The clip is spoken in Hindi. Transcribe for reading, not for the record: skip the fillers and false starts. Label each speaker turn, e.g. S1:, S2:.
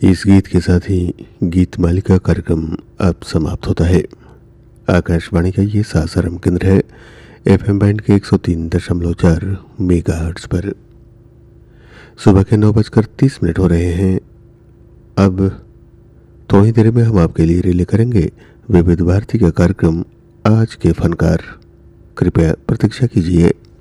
S1: इस गीत के साथ ही गीत मालिका कार्यक्रम अब समाप्त होता है। आकाशवाणी का ये सासाराम केंद्र है एफएम बैंड के 103.4 मेगाहर्ट्ज पर। सुबह के 9:30 हो रहे हैं। अब थोड़ी देर में हम आपके लिए रिले करेंगे विविध भारती का कार्यक्रम आज के फनकार। कृपया प्रतीक्षा कीजिए।